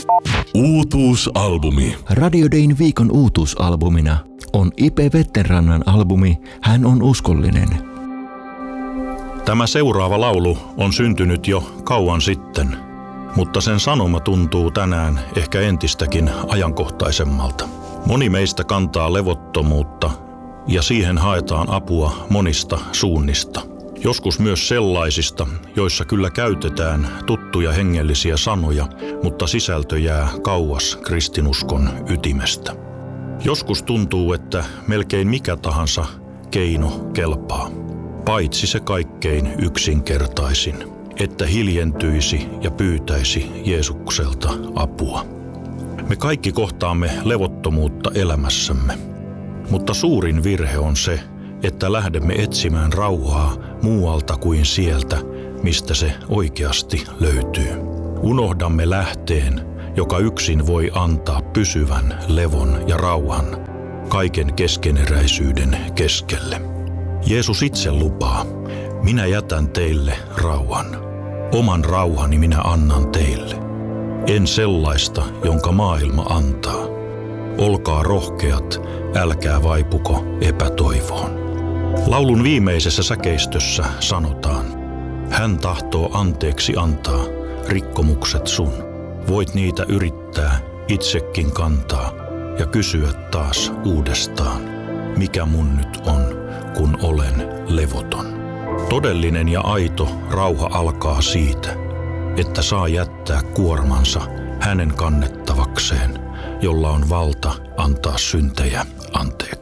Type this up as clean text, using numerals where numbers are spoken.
Uutuusalbumi. Radio Dayn viikon uutuusalbumina on Ipe Vettenrannan albumi Hän on uskollinen. Tämä seuraava laulu on syntynyt jo kauan sitten, mutta sen sanoma tuntuu tänään ehkä entistäkin ajankohtaisemmalta. Moni meistä kantaa levottomuutta ja siihen haetaan apua monista suunnista. Joskus myös sellaisista, joissa kyllä käytetään tuttuja hengellisiä sanoja, mutta sisältö jää kauas kristinuskon ytimestä. Joskus tuntuu, että melkein mikä tahansa keino kelpaa, paitsi se kaikkein yksinkertaisin, että hiljentyisi ja pyytäisi Jeesukselta apua. Me kaikki kohtaamme levottomuutta elämässämme, mutta suurin virhe on se, että lähdemme etsimään rauhaa muualta kuin sieltä, mistä se oikeasti löytyy. Unohdamme lähteen, joka yksin voi antaa pysyvän levon ja rauhan kaiken keskeneräisyyden keskelle. Jeesus itse lupaa, minä jätän teille rauhan. Oman rauhani minä annan teille. En sellaista, jonka maailma antaa. Olkaa rohkeat, älkää vaipuko epätoivoon. Laulun viimeisessä säkeistössä sanotaan, hän tahtoo anteeksi antaa rikkomukset sun. Voit niitä yrittää itsekin kantaa ja kysyä taas uudestaan, mikä mun nyt on, kun olen levoton. Todellinen ja aito rauha alkaa siitä, että saa jättää kuormansa hänen kannettavakseen, jolla on valta antaa syntejä anteeksi.